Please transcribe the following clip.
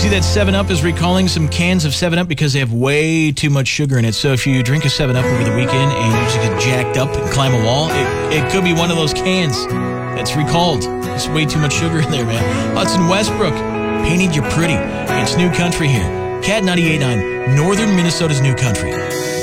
see that 7-Up is recalling some cans of 7-Up because they have way too much sugar in it. So if you drink a 7-Up over the weekend and you just get jacked up and climb a wall, it could be one of those cans that's recalled. There's way too much sugar in there, man. Hudson Westbrook, Painted You Pretty. It's New Country here. Cat 98.9, Northern Minnesota's New Country.